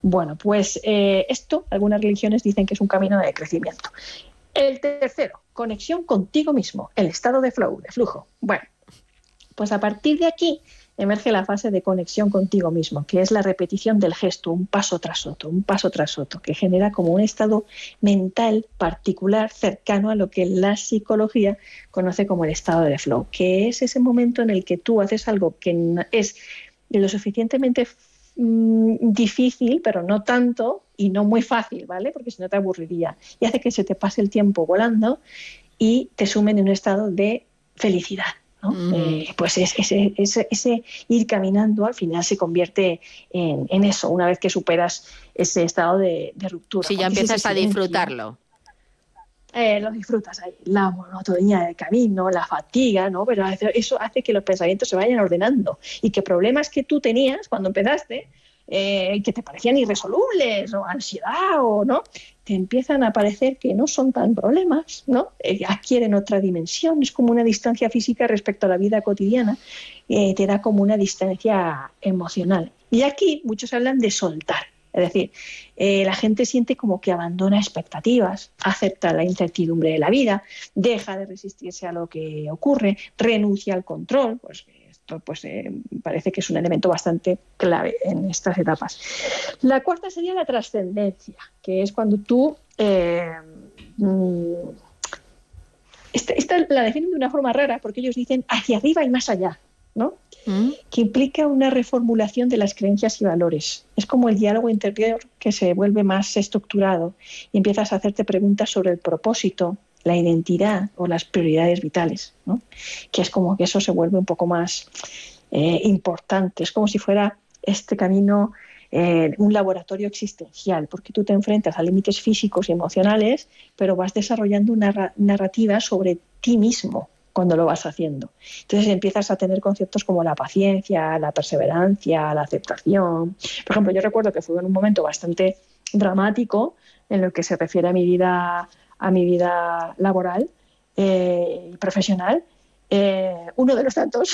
Bueno, pues esto, algunas religiones dicen que es un camino de crecimiento. El tercero, conexión contigo mismo, el estado de flow, de flujo. Bueno, pues a partir de aquí emerge la fase de conexión contigo mismo, que es la repetición del gesto, un paso tras otro, que genera como un estado mental particular cercano a lo que la psicología conoce como el estado de flow, que es ese momento en el que tú haces algo que es lo suficientemente difícil, pero no tanto y no muy fácil, ¿vale? Porque si no te aburriría. Y hace que se te pase el tiempo volando y te sumen en un estado de felicidad, ¿no? Pues ese ir caminando al final se convierte en eso, una vez que superas ese estado de ruptura. Si ya empiezas a disfrutarlo. Lo disfrutas ahí, la monotonía del camino, la fatiga, ¿no? Pero eso hace que los pensamientos se vayan ordenando y que problemas que tú tenías cuando empezaste, que te parecían irresolubles o ansiedad o no, te empiezan a parecer que no son tan problemas, ¿no? Adquieren otra dimensión, es como una distancia física respecto a la vida cotidiana, te da como una distancia emocional. Y aquí muchos hablan de soltar. Es decir, la gente siente como que abandona expectativas, acepta la incertidumbre de la vida, deja de resistirse a lo que ocurre, renuncia al control. Pues esto parece que es un elemento bastante clave en estas etapas. La cuarta sería la trascendencia, que es cuando tú... esta la definen de una forma rara porque ellos dicen hacia arriba y más allá, ¿no? Que implica una reformulación de las creencias y valores. Es como el diálogo interior que se vuelve más estructurado y empiezas a hacerte preguntas sobre el propósito, la identidad o las prioridades vitales, ¿no? Que es como que eso se vuelve un poco más importante. Es como si fuera este camino un laboratorio existencial, porque tú te enfrentas a límites físicos y emocionales, pero vas desarrollando una narrativa sobre ti mismo cuando lo vas haciendo. Entonces empiezas a tener conceptos como la paciencia, la perseverancia, la aceptación. Por ejemplo, yo recuerdo que fue en un momento bastante dramático en lo que se refiere a mi vida laboral y profesional, uno de los tantos,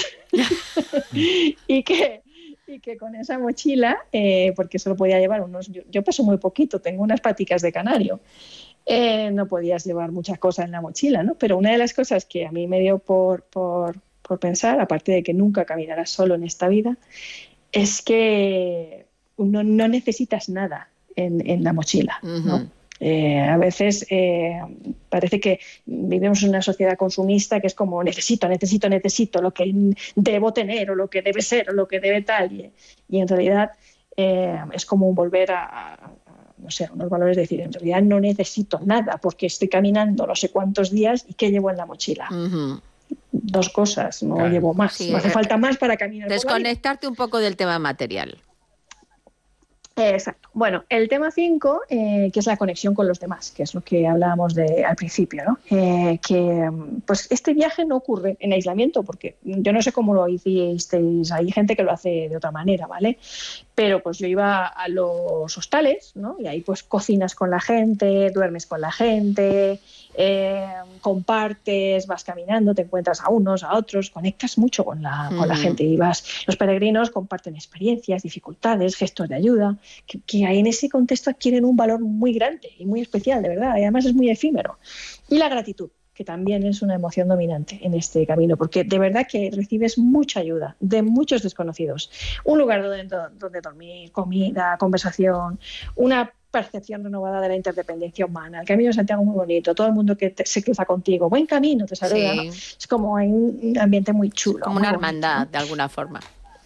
y que con esa mochila, porque solo podía llevar yo peso muy poquito, tengo unas paticas de canario, no podías llevar muchas cosas en la mochila, ¿no? Pero una de las cosas que a mí me dio por pensar, aparte de que nunca caminarás solo en esta vida, es que no necesitas nada en la mochila, ¿no? A veces parece que vivimos en una sociedad consumista que es como necesito lo que debo tener o lo que debe ser o lo que debe tal, y en realidad es como un volver a no sé, unos valores de decir, en realidad no necesito nada porque estoy caminando no sé cuántos días y ¿qué llevo en la mochila? Dos cosas, no claro. Llevo más, sí, no hace falta más para caminar. Desconectarte un poco del tema material. Exacto. Bueno, el tema 5, que es la conexión con los demás, que es lo que hablábamos al principio, ¿no? Que pues este viaje no ocurre en aislamiento, porque yo no sé cómo lo hicisteis, hay gente que lo hace de otra manera, ¿vale? Pero pues yo iba a los hostales, ¿no? Y ahí pues cocinas con la gente, duermes con la gente, compartes, vas caminando, te encuentras a unos, a otros, conectas mucho con la gente. Y los peregrinos comparten experiencias, dificultades, gestos de ayuda, que ahí en ese contexto adquieren un valor muy grande y muy especial, de verdad, y además es muy efímero. Y la gratitud, que también es una emoción dominante en este camino, porque de verdad que recibes mucha ayuda de muchos desconocidos. Un lugar donde dormir, comida, conversación, una percepción renovada de la interdependencia humana. El Camino de Santiago es muy bonito, todo el mundo que se cruza contigo, buen camino, te saluda, sí. ¿No? Es como hay un ambiente muy chulo. Como una hermandad, bonito, ¿no? De alguna forma.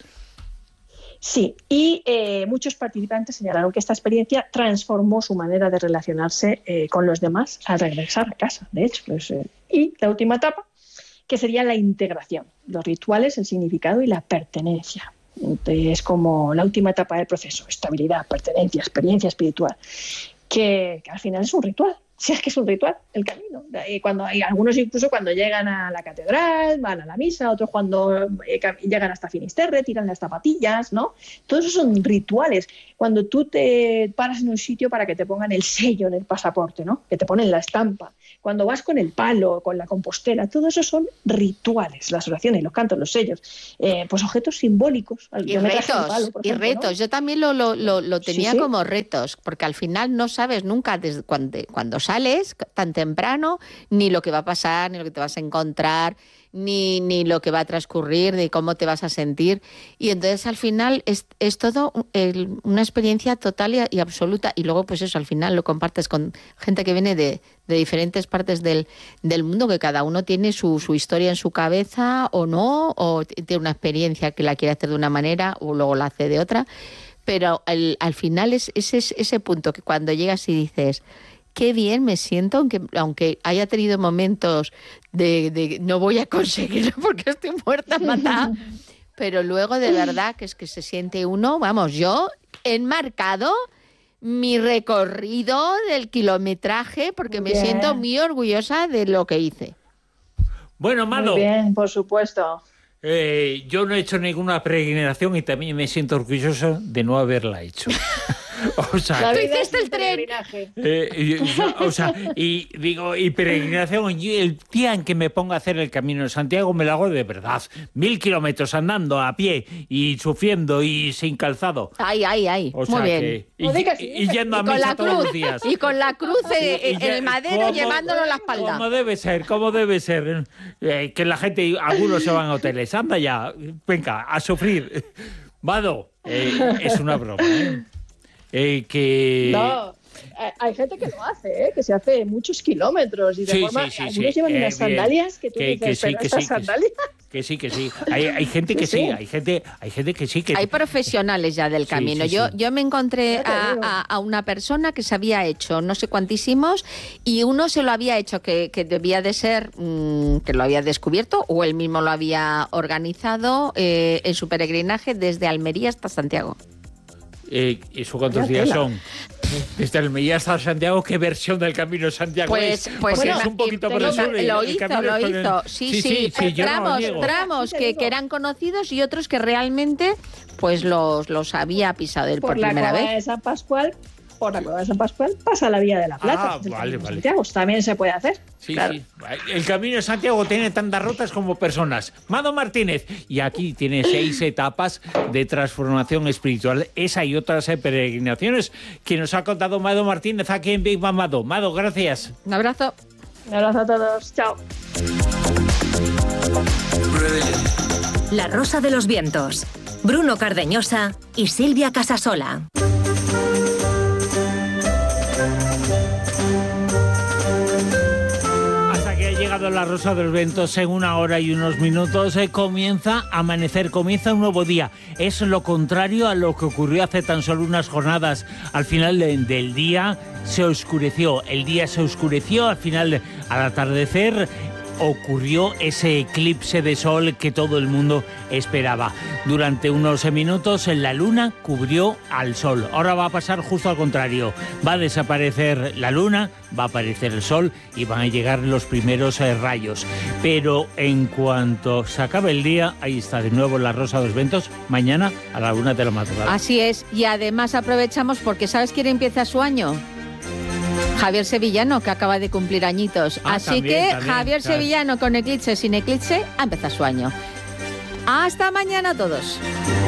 Sí, y muchos participantes señalaron que esta experiencia transformó su manera de relacionarse con los demás al regresar a casa, de hecho. Pues, y la última etapa, que sería la integración, los rituales, el significado y la pertenencia. Es como la última etapa del proceso, estabilidad, pertenencia, experiencia espiritual, que al final es un ritual. Si es que es un ritual, el camino. Y algunos incluso cuando llegan a la catedral, van a la misa, otros cuando llegan hasta Finisterre, tiran las zapatillas, ¿no? Todos esos son rituales. Cuando tú te paras en un sitio para que te pongan el sello en el pasaporte, ¿no? Que te ponen la estampa. Cuando vas con el palo, con la compostera, todo eso son rituales. Las oraciones, los cantos, los sellos. Pues objetos simbólicos. Y retos, ¿no? Yo también lo tenía como retos, porque al final no sabes nunca desde cuando sales tan temprano ni lo que va a pasar, ni lo que te vas a encontrar, ni lo que va a transcurrir, ni cómo te vas a sentir. Y entonces al final es todo una experiencia total y absoluta. Y luego pues eso, al final lo compartes con gente que viene de diferentes partes del mundo, que cada uno tiene su historia en su cabeza o no, o tiene una experiencia que la quiere hacer de una manera o luego la hace de otra. Pero al final es ese punto que cuando llegas y dices, qué bien me siento, aunque haya tenido momentos de no voy a conseguirlo porque estoy muerta, matada, pero luego de verdad que es que se siente uno, vamos, yo he enmarcado mi recorrido del kilometraje porque me siento muy orgullosa de lo que hice. Bueno, Mado. Muy bien, por supuesto. Yo no he hecho ninguna peregrinación y también me siento orgulloso de no haberla hecho. O sea, tú hiciste el tren. Y peregrinación, el día en que me ponga a hacer el Camino de Santiago me lo hago de verdad. 1000 kilómetros andando a pie y sufriendo y sin calzado. Ay. O muy sea bien. Y yendo a misa todos los días. Y con la cruz en el madero llevándolo a la espalda. Como debe ser. Que la gente, algunos se van a hoteles. Anda ya, venga, a sufrir. Vado, es una broma, No, hay gente que lo hace, que se hace muchos kilómetros y de forma... Algunos llevan unas sandalias que tú dices, pero estas sandalias... Que sí. Hay gente que sí, hay gente que sí. Hay profesionales ya del camino. Yo me encontré a una persona que se había hecho no sé cuantísimos y uno se lo había hecho que debía de ser, que lo había descubierto o él mismo lo había organizado en su peregrinaje desde Almería hasta Santiago. ¿Eso cuántos días son? Desde Almería hasta Santiago, ¿qué versión del Camino de Santiago pues es un poquito por el sur. Lo hizo. Sí. Tramos que eran conocidos y otros que realmente pues los había pisado él por primera vez. Por la Cueva de San Pascual pasa la Vía de la Plata. Vale. Santiago también se puede hacer. Sí. El Camino de Santiago tiene tantas rutas como personas. Mado Martínez. Y aquí tiene 6 etapas de transformación espiritual. Esa y otras peregrinaciones que nos ha contado Mado Martínez aquí en Big Mado. Mado, gracias. Un abrazo. Un abrazo a todos. Chao. La Rosa de los Vientos. Bruno Cardeñosa y Silvia Casasola. La Rosa de los Vientos en 1 hora y unos minutos comienza a amanecer, comienza un nuevo día. Es lo contrario a lo que ocurrió hace tan solo unas jornadas. Al final del día se oscureció, el día se oscureció, al final, al atardecer, ocurrió ese eclipse de sol que todo el mundo esperaba. Durante unos minutos la luna cubrió al sol. Ahora va a pasar justo al contrario. Va a desaparecer la luna, va a aparecer el sol y van a llegar los primeros rayos. Pero en cuanto se acabe el día, ahí está de nuevo la Rosa de los Vientos, mañana a la 1 de la madrugada. Así es, y además aprovechamos porque ¿sabes quién empieza su año? Javier Sevillano, que acaba de cumplir añitos. Así que Javier Sevillano, con eclipse, sin eclipse, ha empezado su año. Hasta mañana a todos.